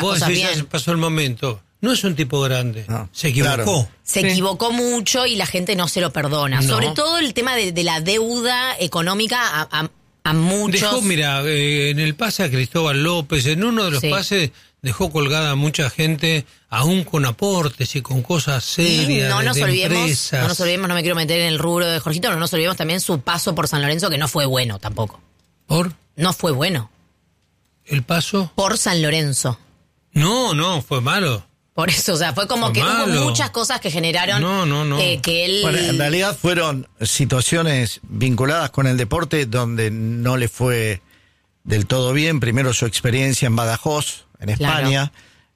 Vos cosas decís, bien. ya pasó el momento. No es un tipo grande. No, se equivocó. claro. Se equivocó mucho y la gente no se lo perdona. No. Sobre todo el tema de la deuda económica a muchos. Dejó, mira, en el pase a Cristóbal López, en uno de los pases dejó colgada a mucha gente, aún con aportes y con cosas serias. No nos de olvidemos, empresas. no me quiero meter en el rubro de Jorgito, pero no nos olvidemos también su paso por San Lorenzo, que no fue bueno tampoco. ¿Por? No fue bueno. ¿El paso? Por San Lorenzo. No, fue malo. Por eso, o sea, fue como Fue que malo. hubo muchas cosas que generaron No. Que él... Bueno, en realidad fueron situaciones vinculadas con el deporte donde no le fue del todo bien. Primero su experiencia en Badajoz, en España,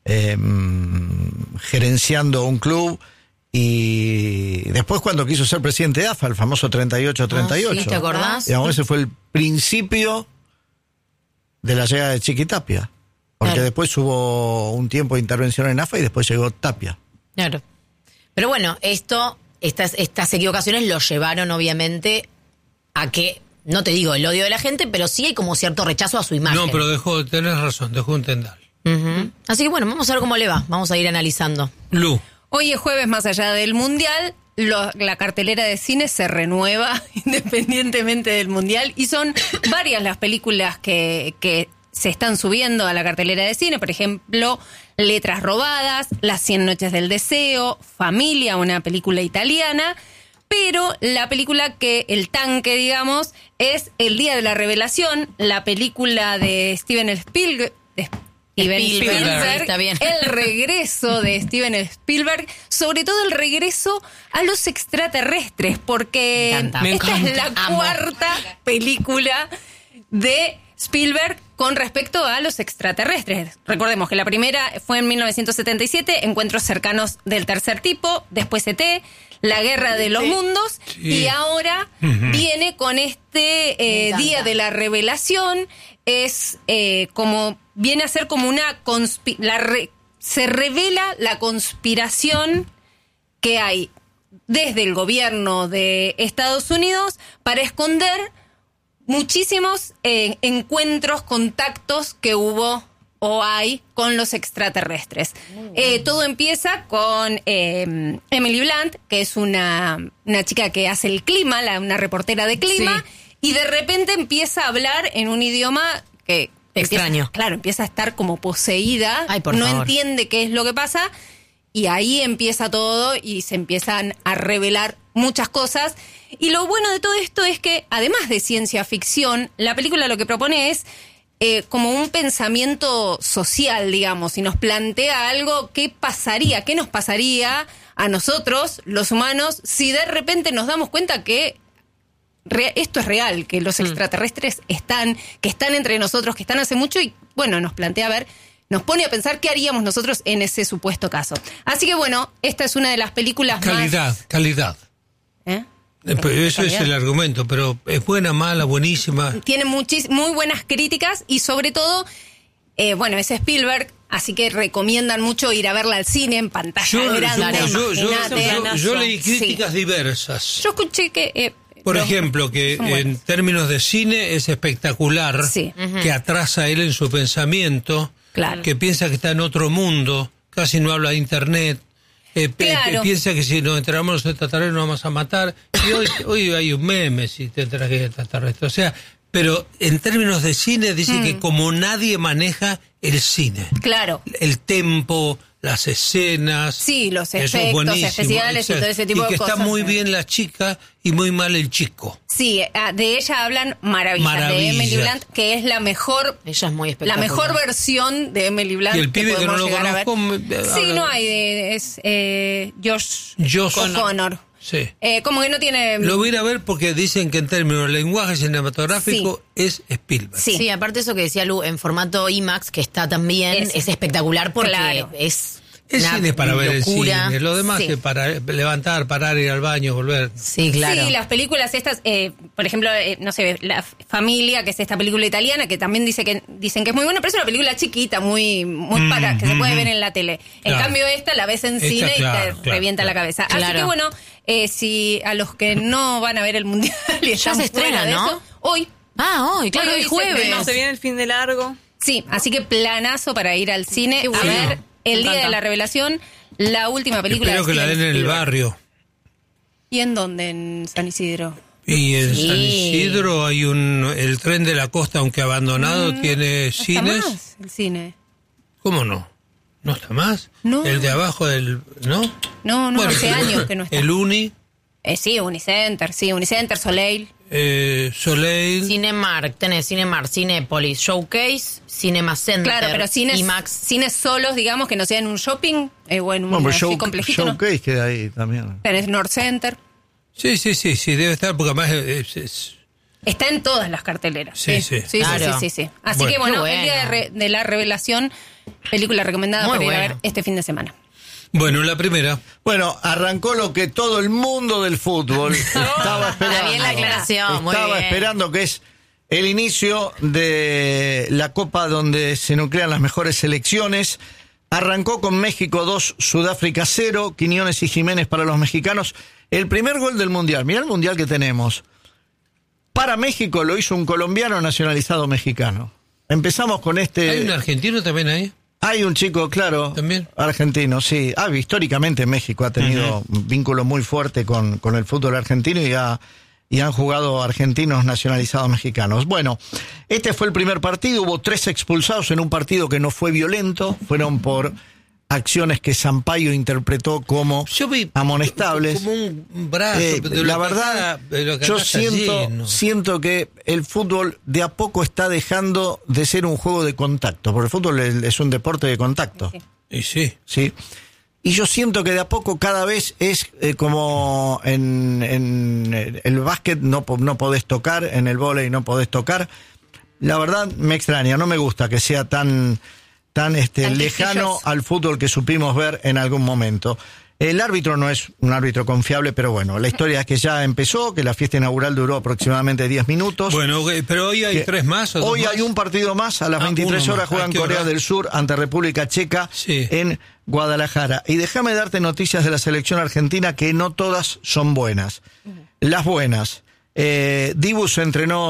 gerenciando un club, y después cuando quiso ser presidente de AFA, el famoso 38-38. ¿Sí, te acordás? Digamos, ese fue el principio de la llegada de Chiqui Tapia. Porque Claro. después hubo un tiempo de intervención en AFA y después llegó Tapia. Claro. Pero bueno, estas equivocaciones lo llevaron obviamente a que, no te digo el odio de la gente, pero sí hay como cierto rechazo a su imagen. No, pero tenés razón, dejó un tendal. Ujú. Así que bueno, vamos a ver cómo le va. Vamos a ir analizando. Lu. Hoy es jueves, más allá del Mundial, la cartelera de cine se renueva independientemente del Mundial y son varias las películas que se están subiendo a la cartelera de cine. Por ejemplo, Letras robadas, Las 100 noches del deseo, Familia, una película italiana. Pero la película el tanque, digamos, es El día de la revelación, la película de Steven Spielberg. Está bien. El regreso de Steven Spielberg, sobre todo el regreso a los extraterrestres, porque Me esta encanta. es la Amo. cuarta película de Spielberg con respecto a los extraterrestres. Recordemos que la primera fue en 1977, Encuentros cercanos del tercer tipo, después ET, La guerra de los mundos, y ahora viene con este Día de la Revelación. Es como viene a ser como una se revela la conspiración que hay desde el gobierno de Estados Unidos para esconder muchísimos encuentros, contactos que hubo o hay con los extraterrestres. Todo empieza con Emily Blunt, que es una chica que hace el clima, una reportera de clima, y de repente empieza a hablar en un idioma que extraño. empieza a estar como poseída. Ay, por no favor. entiende qué es lo que pasa, y ahí empieza todo y se empiezan a revelar muchas cosas. Y lo bueno de todo esto es que, además de ciencia ficción, la película lo que propone es como un pensamiento social, digamos, y nos plantea algo: qué nos pasaría a nosotros, los humanos, si de repente nos damos cuenta que esto es real, que los extraterrestres están entre nosotros, que están hace mucho, y bueno, nos pone a pensar qué haríamos nosotros en ese supuesto caso. Así que bueno, esta es una de las películas Calidad. Pero eso es el argumento, pero es buena, mala, buenísima. Tiene muy buenas críticas y sobre todo, es Spielberg, así que recomiendan mucho ir a verla al cine en pantalla grande. Yo leí críticas diversas. Yo escuché que... Por ejemplo, que en términos de cine es espectacular, que atrasa él en su pensamiento, que piensa que está en otro mundo, casi no habla de internet, piensa que si nos enteramos los extraterrestres nos vamos a matar, y hoy hay un meme si te enteras que hay extraterrestres. O sea, pero en términos de cine dice que como nadie maneja el cine. Claro. El tempo, las escenas. Sí, los eso es efectos buenísimo, especiales y todo ese tipo de cosas. Y que está muy bien la chica y muy mal el chico. Sí, de ella hablan maravillas. De Emily Blunt, que es la mejor. Ella es muy espectacular. La mejor versión de Emily Blunt. Y el pibe que no lo conozco. Sí, no hay. Es Josh O'Connor. Sí. Como que no tiene... Lo voy a ir a ver porque dicen que en términos de lenguaje cinematográfico es Spielberg. Sí, aparte eso que decía Lu, en formato IMAX, que está también, es espectacular porque es cine para ver el locura. cine, lo demás es para levantar, parar, ir al baño, volver. Sí, claro. Sí, las películas estas, por ejemplo, no sé, La Familia, que es esta película italiana, que también dicen que es muy buena, pero es una película chiquita, muy para que se puede ver en la tele. En cambio esta la ves en cine y te revienta la cabeza. Así que bueno, si a los que no van a ver el Mundial y ya se estrena, ¿no? eso, hoy. Hoy, claro, hoy jueves. Se viene el fin de largo. Sí, así que planazo para ir al cine a ver El Día de la Revelación, la última película. Espero que la den en el barrio. ¿Y en dónde? ¿En San Isidro? Y en San Isidro hay el Tren de la Costa, aunque abandonado, tiene cines. ¿Está más el cine? ¿Cómo no? ¿No está más? No. El de abajo del... ¿No? No, bueno, hace años que no está. El Uni. Sí, Unicenter, Soleil. Soleil. Cinemark, tenés Cinemark, Cinépolis, Showcase, Cinema Center. Claro, pero cines solos, digamos, que no sean en un shopping o en un complejito. Showcase queda ahí también. Tenés North Center. Sí, debe estar, porque además está en todas las carteleras. Sí. Claro. Sí. Así que bueno, El Día de la Revelación, película recomendada para ir a ver este fin de semana. Bueno, la primera. Bueno, arrancó lo que todo el mundo del fútbol estaba esperando. Está bien la aclaración, Estaba esperando, que es el inicio de la Copa donde se nuclean las mejores selecciones. Arrancó con México 2, Sudáfrica 0, Quiñones y Jiménez para los mexicanos. El primer gol del Mundial, mirá el Mundial que tenemos. Para México lo hizo un colombiano nacionalizado mexicano. Empezamos con este... ¿Hay un argentino también ahí? Hay un chico, claro, ¿también? Argentino, sí. Históricamente México ha tenido un vínculo muy fuerte con el fútbol argentino y han jugado argentinos nacionalizados mexicanos. Bueno, este fue el primer partido, hubo 3 expulsados en un partido que no fue violento, fueron por acciones que Sampaio interpretó como amonestables. Como un brazo. La verdad, yo siento que el fútbol de a poco está dejando de ser un juego de contacto, porque el fútbol es un deporte de contacto. Y sí. Y yo siento que de a poco cada vez es como en el básquet no podés tocar, en el vóley no podés tocar. La verdad me extraña, no me gusta que sea tan lejano al fútbol que supimos ver en algún momento. El árbitro no es un árbitro confiable, pero bueno, la historia es que ya empezó, que la fiesta inaugural duró aproximadamente 10 minutos. Bueno, pero hoy hay 3 más. Hoy hay un partido más, a las 23 horas juegan Corea del Sur ante República Checa en Guadalajara. Y déjame darte noticias de la selección argentina, que no todas son buenas. Las buenas. Dibu se entrenó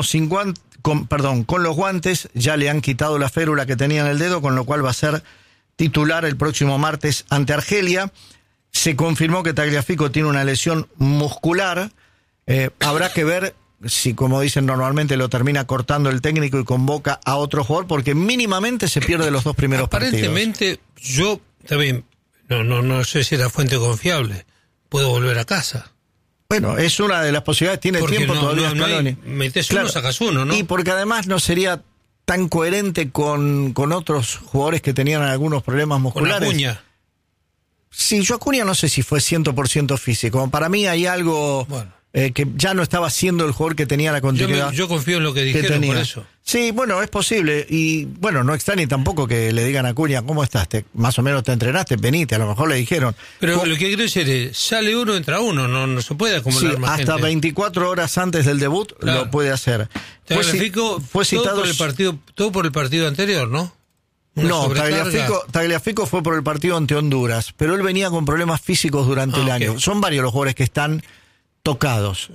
con los guantes, ya le han quitado la férula que tenía en el dedo, con lo cual va a ser titular el próximo martes ante Argelia. Se confirmó que Tagliafico tiene una lesión muscular. Habrá que ver si, como dicen normalmente, lo termina cortando el técnico y convoca a otro jugador, porque mínimamente se pierde los 2 primeros Aparentemente, partidos. yo también, no sé si era fuente confiable, puedo volver a casa. Bueno, es una de las posibilidades, tiene porque tiempo todavía Scaloni. Metes uno, sacas uno, ¿no? Y porque además no sería tan coherente con otros jugadores que tenían algunos problemas musculares. Con Acuña. Sí, yo Acuña no sé si fue 100% físico. Para mí hay algo que ya no estaba siendo el jugador que tenía la continuidad. Yo confío en lo que dijeron, por eso. Sí, bueno, es posible. Y bueno, no extrañe tampoco que le digan a Acuña, ¿cómo estás? Más o menos te entrenaste, venite, a lo mejor le dijeron. Pero lo que quiero decir es, sale uno, entra uno, no se puede acumular más hasta gente. 24 horas antes del debut lo puede hacer. Fue citado todo por el partido anterior, ¿no? No, Tagliafico fue por el partido ante Honduras, pero él venía con problemas físicos durante el año. Son varios los jugadores que están tocados,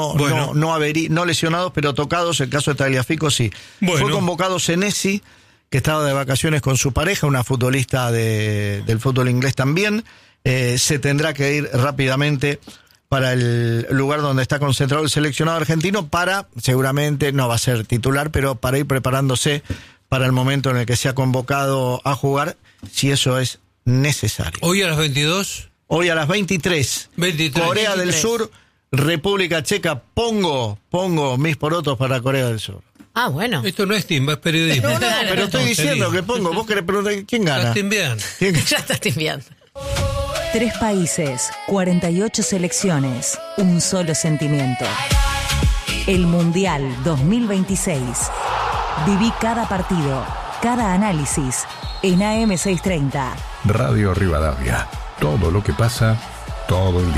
no lesionados, pero tocados. El caso de Tagliafico sí. Fue convocado Senesi, que estaba de vacaciones con su pareja, una futbolista del fútbol inglés también. Se tendrá que ir rápidamente para el lugar donde está concentrado el seleccionado argentino seguramente no va a ser titular, pero para ir preparándose para el momento en el que sea convocado a jugar, si eso es necesario. ¿Hoy a las 22? Hoy a las 23. Corea del Sur, República Checa. Pongo mis porotos para Corea del Sur. Ah, bueno. Esto no es timba, es periodismo. No, pero estoy diciendo que pongo. Vos querés preguntar quién gana. Estás timbeando. Ya estás timbeando. 3 países, 48 selecciones, un solo sentimiento. El Mundial 2026. Viví cada partido, cada análisis en AM630. Radio Rivadavia. Todo lo que pasa, todo el día.